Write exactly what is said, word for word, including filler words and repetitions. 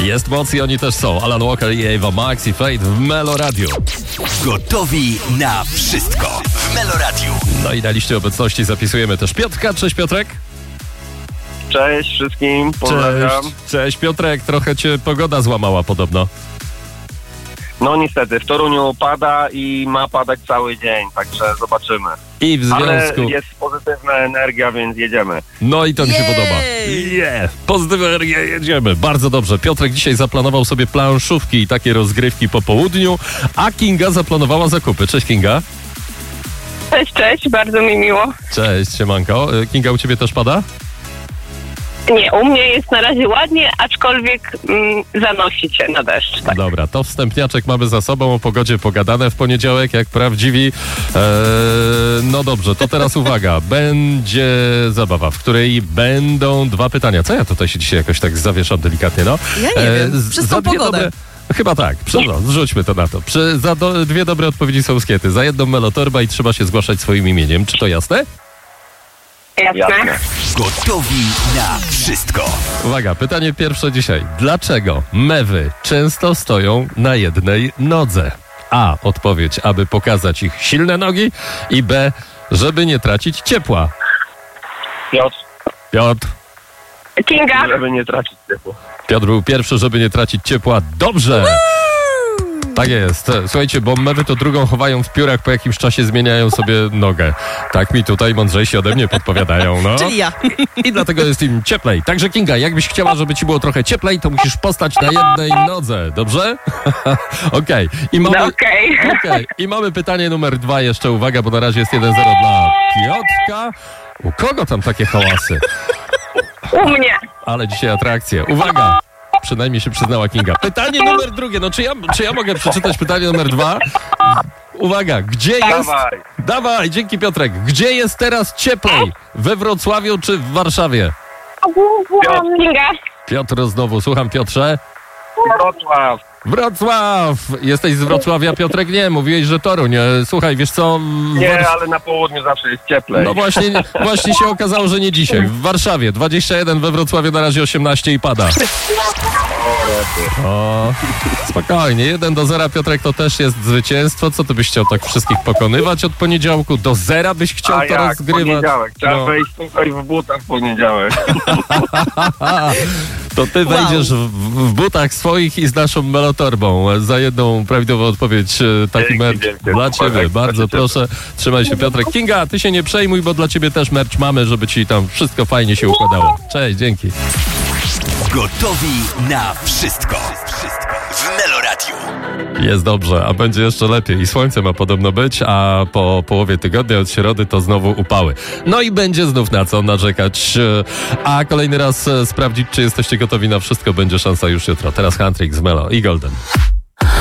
Jest moc i oni też są. Alan Walker i Ava Max i Fate w Melo Radio. Gotowi na wszystko w Melo Radio. No i na liście obecności zapisujemy też Piotrka. Cześć Piotrek. Cześć wszystkim, pozdrawiam. Cześć, Cześć Piotrek, trochę cię pogoda złamała podobno. No niestety, w Toruniu pada i ma padać cały dzień, także zobaczymy. I w związku... Ale jest pozytywna energia, więc jedziemy. No i to mi się Jej! podoba. Yeah. Pozytywna energia, jedziemy. Bardzo dobrze. Piotrek dzisiaj zaplanował sobie planszówki i takie rozgrywki po południu, a Kinga zaplanowała zakupy. Cześć Kinga. Cześć, cześć, bardzo mi miło. Cześć, siemanko. Kinga, u ciebie też pada? Nie, u mnie jest na razie ładnie, aczkolwiek mm, zanosi cię na deszcz. Tak. Dobra, to wstępniaczek mamy za sobą, o pogodzie pogadane w poniedziałek, jak prawdziwi. Eee, no dobrze, to teraz uwaga. Będzie zabawa, w której będą dwa pytania. Co ja tutaj się dzisiaj jakoś tak zawieszam delikatnie, no? Ja nie Eee, wiem, z- przez za tą dwie pogodę. dobre- Chyba tak, Prze- no, zrzućmy to na to. Przy, za do, dwie dobre odpowiedzi są skiety. Za jedną melotorba i trzeba się zgłaszać swoim imieniem. Czy to jasne? Jasne. Jasne. Gotowi na wszystko. Uwaga, pytanie pierwsze dzisiaj. Dlaczego mewy często stoją na jednej nodze? A. Odpowiedź, aby pokazać ich silne nogi i B. Żeby nie tracić ciepła. Piotr, Piotr. Kinga, żeby nie tracić ciepła. Piotr był pierwszy, żeby nie tracić ciepła. Dobrze! Tak jest. Słuchajcie, bo mewy to drugą chowają w piórach, po jakimś czasie zmieniają sobie nogę. Tak mi tutaj mądrzejsi ode mnie podpowiadają, no. Czyli ja. I dlatego jest im cieplej. Także Kinga, jakbyś chciała, żeby ci było trochę cieplej, to musisz postać na jednej nodze, dobrze? Okej. I mamy... no okej. Okej. I mamy pytanie numer dwa jeszcze, uwaga, bo na razie jest jeden zero dla Piotrka. U kogo tam takie hałasy? U mnie. Ale dzisiaj atrakcje. Uwaga! Przynajmniej się przyznała Kinga. Pytanie numer drugie. No czy ja, czy ja mogę przeczytać pytanie numer dwa? Uwaga, gdzie jest... Dawaj. Dawaj, dzięki Piotrek. Gdzie jest teraz cieplej? We Wrocławiu czy w Warszawie? Kinga, Piotr znowu. Słucham, Piotrze. Wrocław. Wrocław! Jesteś z Wrocławia, Piotrek? Nie, mówiłeś, że Toruń. E, Słuchaj, wiesz co? w Nie, Wars- ale na południu zawsze jest cieplej. No właśnie, właśnie się okazało, że nie dzisiaj. W Warszawie dwadzieścia jeden, we Wrocławiu na razie osiemnaście i pada. O, spokojnie, jeden do zera, Piotrek, to też jest zwycięstwo. Co ty byś chciał tak wszystkich pokonywać od poniedziałku? Do zera byś chciał A to jak, rozgrywać? poniedziałek. Trzeba No. wejść tutaj w butach w poniedziałek. To ty Wow. wejdziesz w, w butach swoich i z naszą melotorbą. Za jedną prawidłową odpowiedź e, taki Dzięki merch wielkie, dla super, ciebie. tak, Bardzo tak, tak. proszę. Trzymaj się, Piotrek. Kinga, ty się nie przejmuj, bo dla ciebie też merch mamy, żeby ci tam wszystko fajnie się układało. Cześć, dzięki. Gotowi na wszystko. Wszystko w Melo Radio. Jest dobrze, a będzie jeszcze lepiej. I słońce ma podobno być, a po połowie tygodnia od środy to znowu upały. No i będzie znów na co narzekać. A kolejny raz e, sprawdzić, czy jesteście gotowi na wszystko, będzie szansa już jutro. Teraz Huntrix z Melo i Golden.